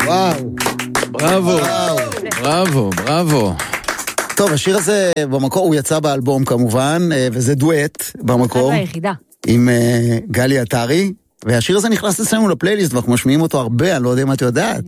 בראבו, בראבו, בראבו. טוב, השיר הזה במקור הוא יצא באלבום כמובן, וזה דואט במקור. עם גלי עטרי. והשיר הזה נכנס אצלנו לפלייליסט, ואנחנו משמיעים אותו הרבה, אני לא יודע אם את יודעת.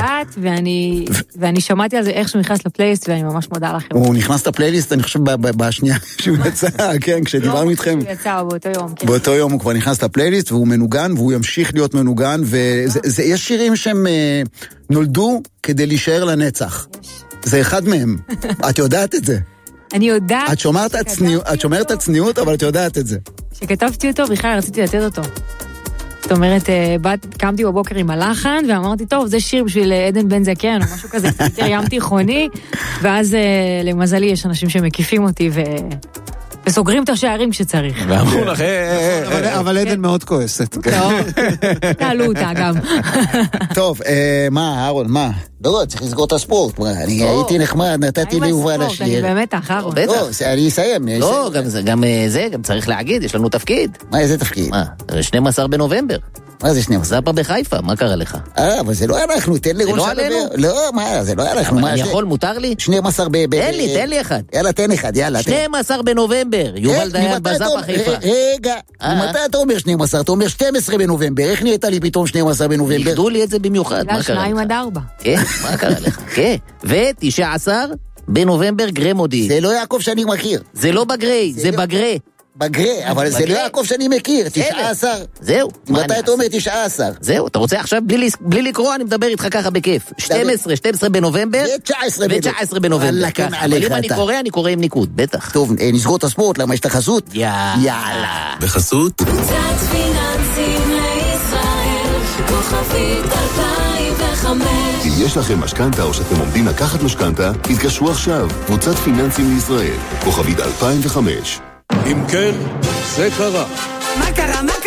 ואני שמעתי על זה איך שהוא נכנס לפלייליסט, ואני ממש מודה לכם. הוא נכנס לפלייליסט, אני חושב, בשנייה שהוא יצא, כן, כשדיברנו איתכם. הוא יצא באותו יום. באותו יום הוא כבר נכנס לפלייליסט, והוא מנוגן, והוא ימשיך להיות מנוגן, ויש שירים שהם נולדו כדי להישאר לנצח. זה אחד מהם. את יודעת את זה. אני יודעת. את שומרת הצניעות, אבל את יודעת את זה. כשכתבתי אותו, בכלל רציתי לתת אותו. זאת אומרת, קמתי בבוקר עם הלחן, ואמרתי, טוב, זה שיר בשביל עדן בן זקן, או משהו כזה, יותר ים תיכוני, ואז למזלי יש אנשים שמקיפים אותי, וסוגרים את השערים כשצריך. ואמרו לך, אבל עדן מאוד כועסת. תעלו אותה גם. טוב, מה, אהרון, מה? לא, צריך לסגור את הספורט. אני הייתי נחמד, נתתי ליובל השיר. אני באמת אחרון. לא, אני אסיים. לא, גם צריך להגיד, יש לנו תפקיד. מה, איזה תפקיד? 12 בנובמבר. מה זה 12? זאפה בחיפה, מה קרה לך? אבל זה לא אנחנו, תן לי ראש לדבר. לא, מה, זה לא אנחנו. אני יכול, מותר לי? 12 תן לי אחד. יאללה, תן אחד, יאללה. 12 בנובמבר, יובל דיין בזאפה חיפה. רגע, מתי אתה אומר 12? אתה אומר 12 בנובמבר, איך נהיית לי פתאום 12 בנובמבר? יחדו לי את זה במיוחד, מה קרה לך? 2-4. כן, מה קרה לך? כן, ו-19 בנובמבר גרי מודיעין. זה לא יעקב שאני מכיר. זה לא בגרי, זה בגרי. בגרי, אבל זה לא יעקב שאני מכיר, 19. זהו. מתי אתה אומר 19? זהו, אתה רוצה עכשיו, בלי לקרוא, אני מדבר איתך ככה בכיף. 12 בנובמבר, ו-19 בנובמבר. אבל אם אני קורא עם ניקוד, בטח. טוב, נסגור את הספורט, למה יש את החסות? יאללה. בחסות? קבוצת פיננסים לישראל, כוכבית 2005. אם יש לכם משכנתה או שאתם עומדים לקחת משכנתה, התקשרו עכשיו. קבוצת פיננסים לישראל, כוכבית 2005. אם כן, זה קרה. מה קרה?